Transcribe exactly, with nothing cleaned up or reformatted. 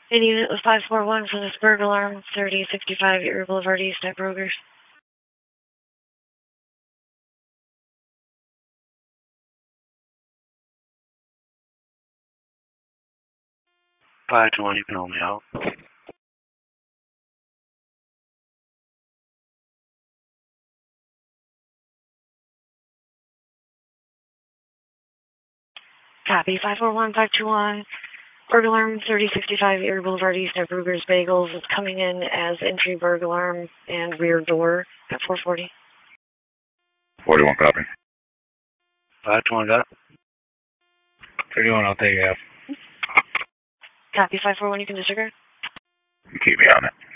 In unit with five four one for this burglar alarm, thirty sixty-five Erie Boulevard East at Brokers. five two one, you can only help. Copy, five four one, five two one. Burglar alarm, thirty sixty-five Erie Boulevard East at Brugger's Bagels. It's coming in as entry burglar alarm and rear door at four forty. forty-one, copy. five two one, got it. thirty-one, I'll take it out. Copy, five four one, you can disregard. Keep me on it.